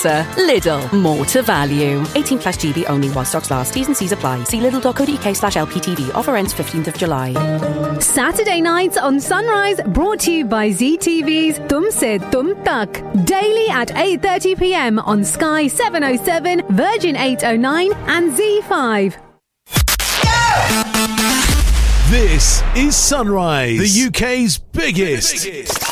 grosser. Lidl, more to value. 18 plus GB only while stocks last. T's and C's apply. See lidl.co.uk/LPTV. Offer ends 15th of July. Saturday nights on Sunrise, brought to you by ZTV's Tumse Tum Tak. Daily at 8:30 p.m. on Sky 707, Virgin 809 and Z5. This is Sunrise, the UK's biggest